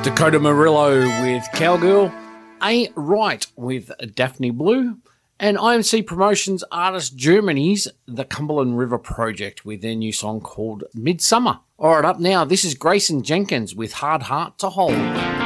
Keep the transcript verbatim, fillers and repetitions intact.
Dakota Murillo with Cowgirl, A. Wright with Daphne Blue, and I M C Promotions Artist Germany's The Cumberland River Project with their new song called Midsummer. All right, up now, this is Grayson Jenkins with Hard Heart to Hold.